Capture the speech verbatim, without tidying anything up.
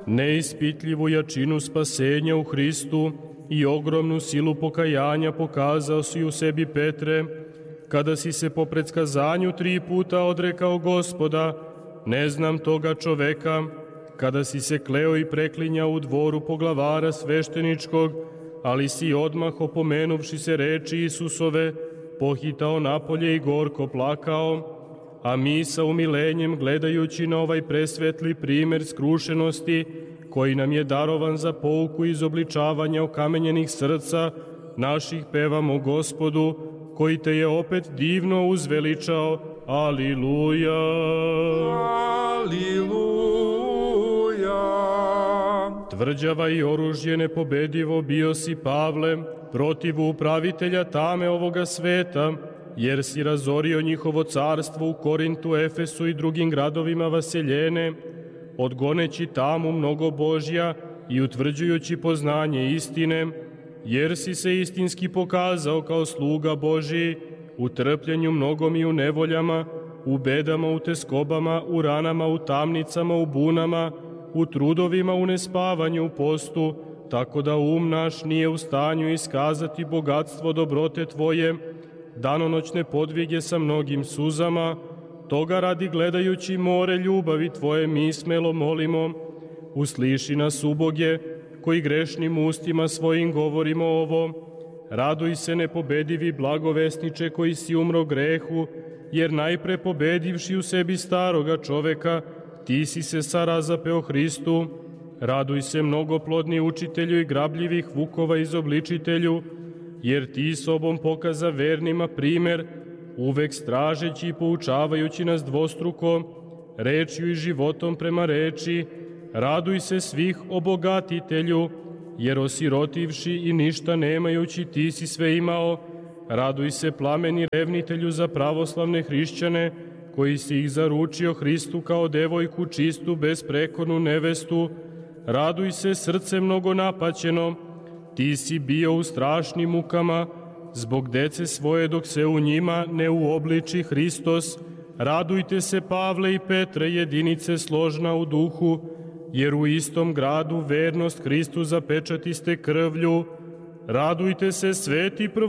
Neispitljivu jačinu spasenja u Hristu i ogromnu silu pokajanja pokazao si u sebi, Petre, kada si se po predskazanju tri puta odrekao Gospoda, ne znam toga čoveka, kada si se kleo i preklinjao u dvoru poglavara svešteničkog, ali si odmah, opomenuvši se reči Isusove, pohitao napolje i gorko plakao, a mi sa umilenjem, gledajući na ovaj presvetli primer skrušenosti, koji nam je darovan za pouku izobličavanja okamenjenih srca naših, pevamo Gospodu, koji te je opet divno uzveličao. Aliluja! Aliluja! Tvrđava i oružje nepobedivo bio si, Pavle, protiv upravitelja tame ovoga sveta, jer si razorio njihovo carstvo u Korintu, Efesu i drugim gradovima vaseljene, odgoneći tamu mnogo Božja i utvrđujući poznanje istine, jer si se istinski pokazao kao sluga Božiji u trpljenju mnogom i u nevoljama, u bedama, u teskobama, u ranama, u tamnicama, u bunama, u trudovima, u nespavanju, u postu, tako da um naš nije u stanju iskazati bogatstvo dobrote Tvoje, danonoćne podvige sa mnogim suzama. Toga radi, gledajući more ljubavi Tvoje, mi smelo molimo, usliši nas, uboge, koji grešnim ustima svojim govorimo ovo. Raduj se, nepobedivi blagovesniče, koji si umro grehu, jer najpre pobedivši u sebi staroga čoveka, ti si se sarazapeo Hristu. Raduj se, mnogoplodni učitelju i grabljivih vukova izobličitelju, jer ti sobom pokaza vernima primer, uvek stražeći i poučavajući nas dvostruko, rečju i životom prema reči. Raduj se svih obogatitelju, jer osirotivši i ništa nemajući ti si sve imao. Raduj se, plameni revnitelju za pravoslavne hrišćane, koji si ih zaručio Hristu kao devojku čistu, besprekornu nevestu. Raduj se, srce mnogo napaćeno, ti si bio u strašnim mukama zbog dece svoje, dok se u njima ne uobliči Hristos. Radujte se, Pavle i Petre, jedinice složna u duhu, jer u istom gradu vernost Hristu zapečatiste krvlju. Radujte se, sveti prvo